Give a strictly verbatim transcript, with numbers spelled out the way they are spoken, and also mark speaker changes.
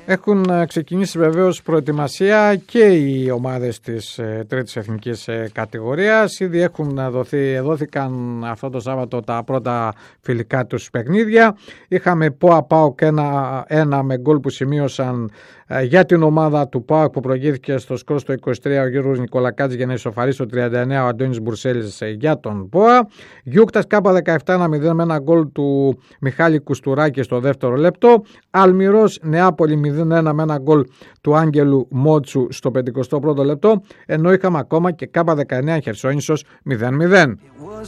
Speaker 1: Έχουν ξεκινήσει βεβαίως προετοιμασία και οι ομάδες της ε, τρίτης εθνικής ε, κατηγορίας. Ήδη έχουν δοθεί, δόθηκαν αυτό το Σάββατο τα πρώτα φιλικά τους παιχνίδια. Είχαμε ΠΟΑ ΠΑΟΚ ένα, ένα με γκολ που σημείωσαν ε, για την ομάδα του ΠΑΟΚ που προηγήθηκε στο σκορ στο είκοσι τρία ο Γιώργος Νικολακάτης για να ισοφαρίσει στο τριάντα εννέα ο Αντώνης Μπουρσέλης ε, για τον ΠΟΑ. Γιούκτας Κάπα δεκαεπτά ένα μηδέν με ένα γκολ του Μιχάλη Κουστουράκη στο δεύτερο λεπτό. Αλμυρός Νεάπολη μηδέν ένα με ένα γκολ του Άγγελου Μότσου στο πενηκοστό πρώτο λεπτό, ενώ είχαμε ακόμα και Κάπα δεκαεννέα Χερσόνησος μηδέν μηδέν.